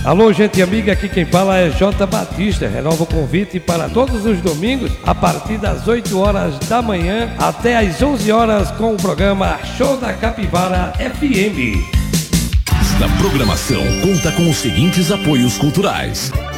Alô, gente amiga, aqui quem fala é J. Batista. Renova o convite para todos os domingos, a partir das 8 horas da manhã até às 11 horas com o programa Show da Capivara FM. Esta programação conta com os seguintes apoios culturais: